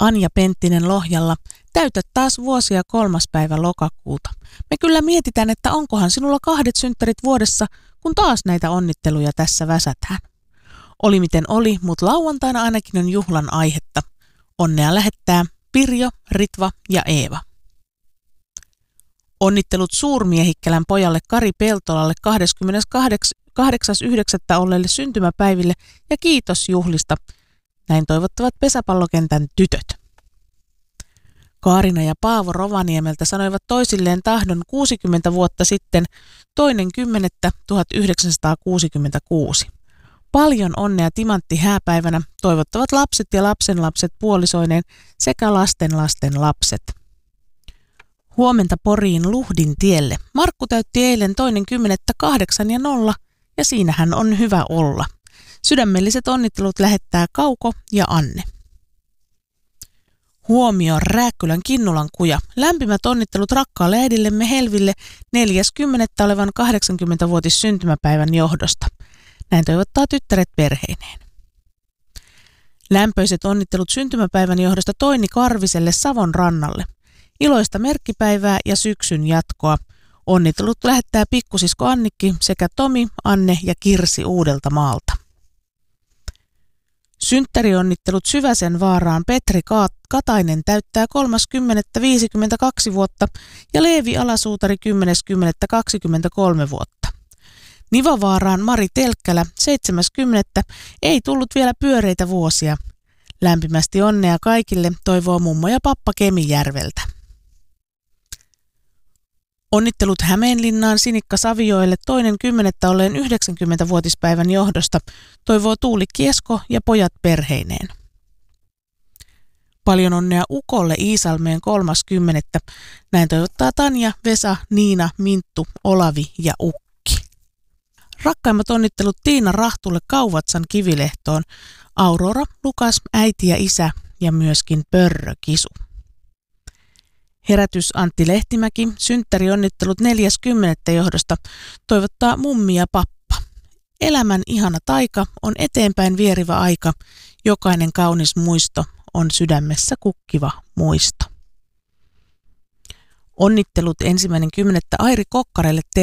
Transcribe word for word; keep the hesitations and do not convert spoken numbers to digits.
Anja Penttinen Lohjalla. Täytät taas vuosia kolmas päivä lokakuuta. Me kyllä mietitään, että onkohan sinulla kahdet synttärit vuodessa, kun taas näitä onnitteluja tässä väsätään. Oli miten oli, mutta lauantaina ainakin on juhlan aihetta. Onnea lähettää Pirjo, Ritva ja Eeva. Onnittelut Suurmiehikkälän pojalle Kari Peltolalle kahdeskymmeneskahdeksas yhdeksättä olleille syntymäpäiville ja kiitos juhlista. Näin toivottavat pesäpallokentän tytöt. Kaarina ja Paavo Rovaniemeltä sanoivat toisilleen tahdon kuusikymmentä vuotta sitten toinen kymmenettä tuhatyhdeksänsataakuusikymmentäkuusi. Paljon onnea Timantti hääpäivänä toivottavat lapset ja lapsenlapset puolisoineen sekä lasten lasten lapset. Huomenta Poriin Luhdin tielle. Markku täytti eilen toinen kymmenettä kahdeksan ja nolla ja siinähän on hyvä olla. Sydämelliset onnittelut lähettää Kauko ja Anne. Huomio Rääkkylän Kinnulan kuja. Lämpimät onnittelut rakkaalle äidillemme Helville neljäs kymmenettä olevan kahdeksankymmentävuotis syntymäpäivän johdosta. Näin toivottaa tyttäret perheineen. Lämpöiset onnittelut syntymäpäivän johdosta Toini Karviselle Savon rannalle. Iloista merkkipäivää ja syksyn jatkoa. Onnittelut lähettää pikkusisko Annikki sekä Tomi, Anne ja Kirsi Uudeltamaalta. Synttärionnittelut Syväsen vaaraan Petri Katainen täyttää kolmas kymmenettä viisikymmentäkaksi vuotta ja Leevi Alasuutari kymmenes kymmenettä kaksikymmentäkolme vuotta. Nivavaaraan Mari Telkkälä seitsemäs kymmenettä ei tullut vielä pyöreitä vuosia. Lämpimästi onnea kaikille toivoo mummo ja pappa Kemijärveltä. Onnittelut Hämeenlinnaan Sinikka Savioille toinen kymmenettä olleen yhdeksänkymmentävuotispäivän johdosta toivoo Tuuli Kiesko ja pojat perheineen. Paljon onnea Ukolle Iisalmeen kolmas kymmenettä Näin toivottaa Tanja, Vesa, Niina, Minttu, Olavi ja Ukki. Rakkaimmat onnittelut Tiina Rahtulle Kauvatsan Kivilehtoon, Aurora, Lukas, äiti ja isä ja myöskin Pörrö Kisu. Herätys Antti Lehtimäki, synttärionnittelut neljäs kymmenettä johdosta toivottaa mummi ja pappa. Elämän ihana taika on eteenpäin vierivä aika, jokainen kaunis muisto on sydämessä kukkiva muisto. Onnittelut ensimmäinen kymmenettä Airi Kokkarelle